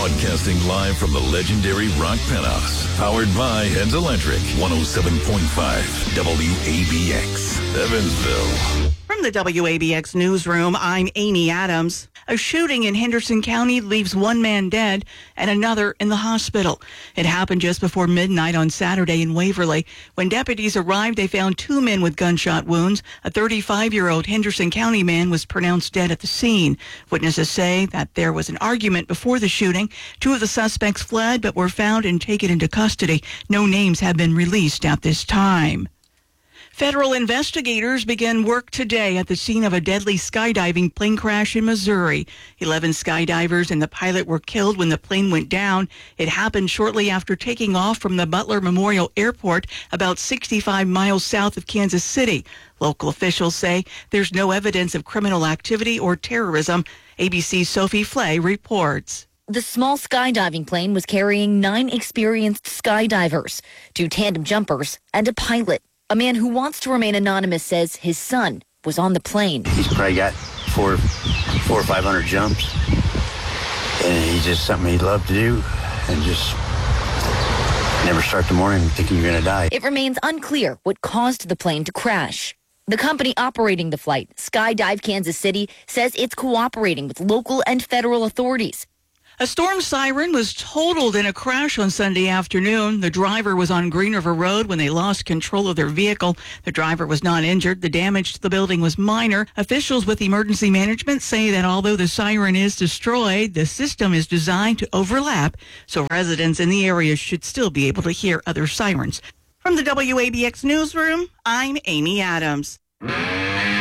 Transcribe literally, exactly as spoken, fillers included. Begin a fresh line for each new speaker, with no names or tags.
Broadcasting live from the legendary Rock Penthouse. Powered by Heads Electric. one oh seven point five W A B X. Evansville.
From the W A B X newsroom, I'm Amy Adams. A shooting in Henderson County leaves one man dead and another in the hospital. It happened just before midnight on Saturday in Waverly. When deputies arrived, they found two men with gunshot wounds. A thirty-five-year-old Henderson County man was pronounced dead at the scene. Witnesses say that there was an argument before the shooting. Two of the suspects fled but were found and taken into custody. No names have been released at this time. Federal investigators began work today at the scene of a deadly skydiving plane crash in Missouri. Eleven skydivers and the pilot were killed when the plane went down. It happened shortly after taking off from the Butler Memorial Airport about sixty-five miles south of Kansas City. Local officials say there's no evidence of criminal activity or terrorism. A B C's Sophie Flay reports.
The small skydiving plane was carrying nine experienced skydivers, two tandem jumpers, and a pilot. A man who wants to remain anonymous says his son was on the plane.
He's probably got four, four or five hundred jumps, and he's just something he'd love to do, and just never start the morning thinking you're going to die.
It remains unclear what caused the plane to crash. The company operating the flight, Skydive Kansas City, says it's cooperating with local and federal authorities.
A storm siren was totaled in a crash on Sunday afternoon. The driver was on Green River Road when they lost control of their vehicle. The driver was not injured. The damage to the building was minor. Officials with emergency management say that although the siren is destroyed, the system is designed to overlap, so residents in the area should still be able to hear other sirens. From the W A B X newsroom, I'm Amy Adams.